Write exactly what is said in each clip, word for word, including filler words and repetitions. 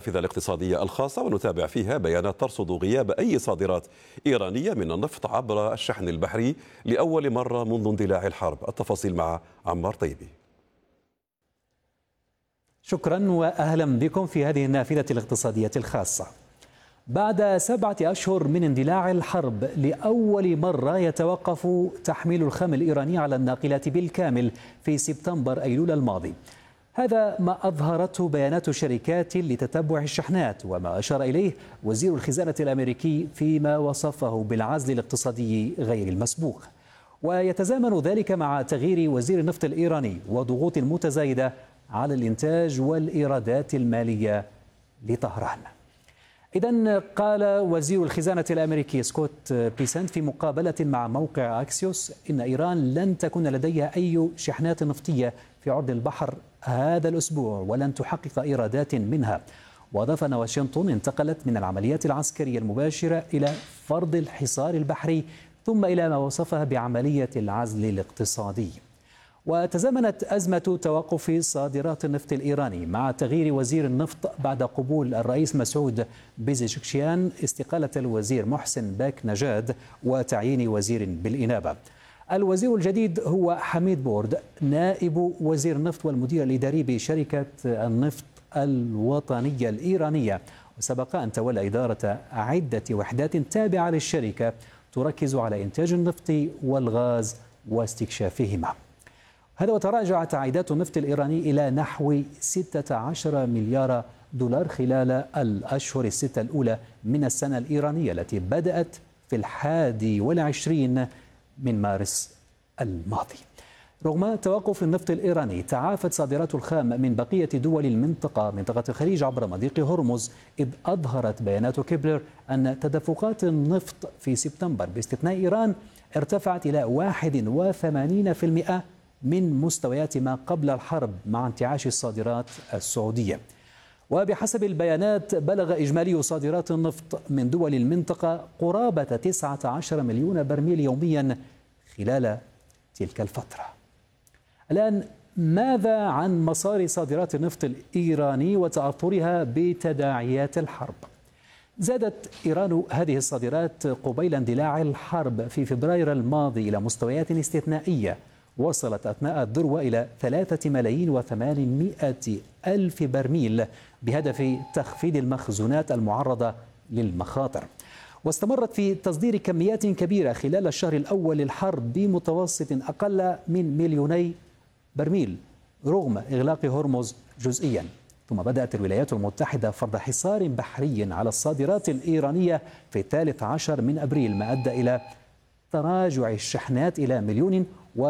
النافذة الاقتصادية الخاصة، ونتابع فيها بيانات ترصد غياب أي صادرات إيرانية من النفط عبر الشحن البحري لأول مرة منذ اندلاع الحرب. التفاصيل مع عمار طيبي. شكرا وأهلا بكم في هذه النافذة الاقتصادية الخاصة. بعد سبعة أشهر من اندلاع الحرب، لأول مرة يتوقف تحميل الخام الإيراني على الناقلات بالكامل في سبتمبر أيلول الماضي. هذا ما أظهرته بيانات شركات لتتبع الشحنات، وما أشار إليه وزير الخزانة الأمريكي فيما وصفه بالعزل الاقتصادي غير المسبوق. ويتزامن ذلك مع تغيير وزير النفط الإيراني وضغوط متزايدة على الإنتاج والإيرادات المالية لطهران. إذن قال وزير الخزانة الأمريكي سكوت بيسنت في مقابلة مع موقع أكسيوس إن إيران لن تكون لديها أي شحنات نفطية في عرض البحر هذا الأسبوع ولن تحقق إيرادات منها. وأضاف أن واشنطن انتقلت من العمليات العسكرية المباشرة إلى فرض الحصار البحري ثم إلى ما وصفها بعملية العزل الاقتصادي. وتزامنت أزمة توقف صادرات النفط الإيراني مع تغيير وزير النفط بعد قبول الرئيس مسعود بيزيشكيان استقالة الوزير محسن باك نجاد وتعيين وزير بالإنابة. الوزير الجديد هو حميد بورد، نائب وزير النفط والمدير الإداري بشركة النفط الوطنية الإيرانية، وسبق أن تولى إدارة عدة وحدات تابعة للشركة تركز على إنتاج النفط والغاز واستكشافهما. هذا وتراجعت عائدات النفط الإيراني إلى نحو ستة عشر مليار دولار خلال الأشهر الستة الأولى من السنة الإيرانية التي بدأت في الحادي والعشرين من مارس الماضي. رغم توقف النفط الإيراني، تعافت صادرات الخام من بقية دول المنطقة منطقة الخليج عبر مضيق هرمز، إذ أظهرت بيانات كيبلر أن تدفقات النفط في سبتمبر باستثناء إيران ارتفعت إلى واحد وثمانين بالمئة من مستويات ما قبل الحرب مع انتعاش الصادرات السعودية. وبحسب البيانات بلغ إجمالي صادرات النفط من دول المنطقة قرابة تسعة عشر مليون برميل يوميا خلال تلك الفترة. الآن ماذا عن مسار صادرات النفط الإيراني وتأثرها بتداعيات الحرب؟ زادت إيران هذه الصادرات قبيل اندلاع الحرب في فبراير الماضي إلى مستويات استثنائية وصلت أثناء الذروة إلى ثلاثة ملايين وثمانمائة ألف برميل بهدف تخفيض المخزونات المعرضة للمخاطر. واستمرت في تصدير كميات كبيرة خلال الشهر الأول للحرب بمتوسط أقل من مليوني برميل رغم إغلاق هرمز جزئيا. ثم بدأت الولايات المتحدة فرض حصار بحري على الصادرات الإيرانية في الثالث عشر من أبريل، ما أدى إلى تراجع الشحنات إلى مليون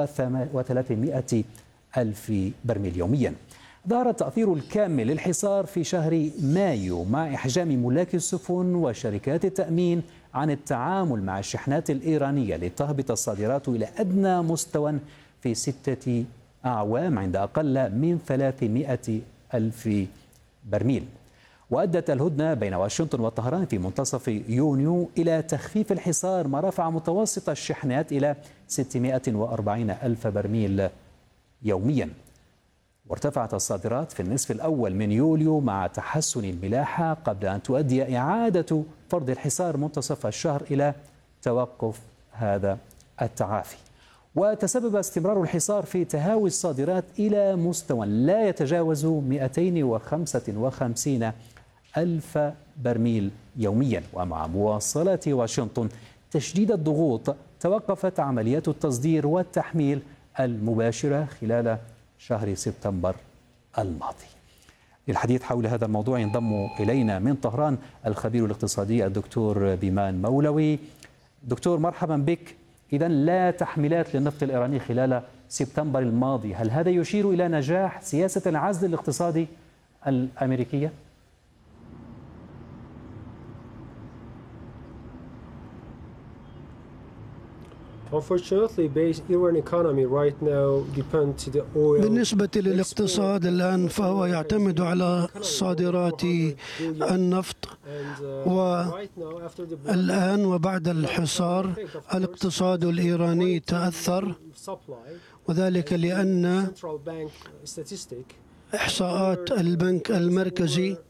وثلاثمائة ألف برميل يوميا. ظهر التأثير الكامل للحصار في شهر مايو مع إحجام ملاك السفن وشركات التأمين عن التعامل مع الشحنات الإيرانية لتهبط الصادرات إلى أدنى مستوى في ستة أعوام عند أقل من ثلاثمائة ألف برميل. وأدت الهدنة بين واشنطن وطهران في منتصف يونيو إلى تخفيف الحصار، ما رفع متوسط الشحنات إلى ستمائة وأربعين ألف برميل يوميا. وارتفعت الصادرات في النصف الأول من يوليو مع تحسن الملاحة قبل أن تؤدي إعادة فرض الحصار منتصف الشهر إلى توقف هذا التعافي. وتسبب استمرار الحصار في تهاوي الصادرات إلى مستوى لا يتجاوز مئتين وخمسة وخمسين ألف برميل يوميا. ومع مواصلة واشنطن تشديد الضغوط، توقفت عمليات التصدير والتحميل المباشرة خلال شهر سبتمبر الماضي. للحديث حول هذا الموضوع ينضم إلينا من طهران الخبير الاقتصادي الدكتور بيمان مولوي. دكتور مرحبا بك. إذن لا تحميلات للنفط الإيراني خلال سبتمبر الماضي، هل هذا يشير إلى نجاح سياسة العزل الاقتصادي الأمريكية؟ بالنسبة للاقتصاد الآن فهو يعتمد على صادرات النفط، والآن وبعد الحصار الاقتصاد الإيراني تأثر، وذلك لأن إحصاءات البنك المركزي